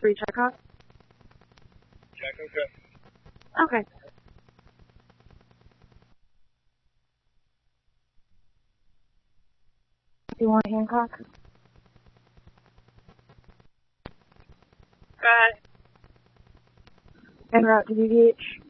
3 checkout? Check, okay. Okay. Do you want Hancock? Bye. En route to DDH.